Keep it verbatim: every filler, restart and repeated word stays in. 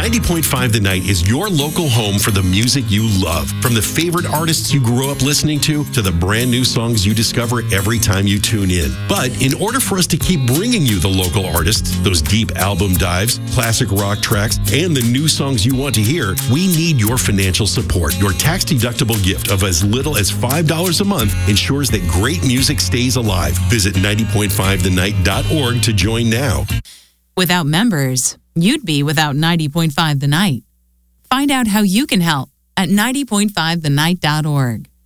ninety point five The Night is your local home for the music you love. From the favorite artists you grew up listening to, to the brand new songs you discover every time you tune in. But in order for us to keep bringing you the local artists, those deep album dives, classic rock tracks, and the new songs you want to hear, we need your financial support. Your tax-deductible gift of as little as five dollars a month ensures that great music stays alive. Visit ninety point five the night dot org to join now. Without members, you'd be without ninety point five The Night. Find out how you can help at ninety point five the night dot org.